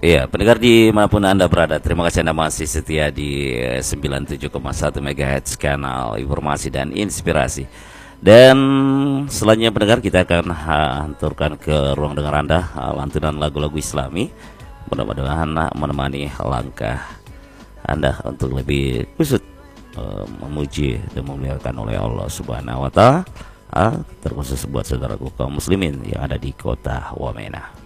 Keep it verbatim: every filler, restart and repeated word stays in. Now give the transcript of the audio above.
Iya, pendengar dimanapun Anda berada, terima kasih Anda masih setia di eh, sembilan puluh tujuh koma satu MHz kanal informasi dan inspirasi. Dan selanjutnya pendengar, kita akan hanturkan ke ruang dengar Anda ah, lantunan lagu-lagu Islami. Mudah-mudahan ah, menemani langkah Anda untuk lebih kusut eh, memuji dan memuliakan oleh Allah Subhanahu wa taala, ah, terkhusus buat saudaraku kaum muslimin yang ada di kota Wamena.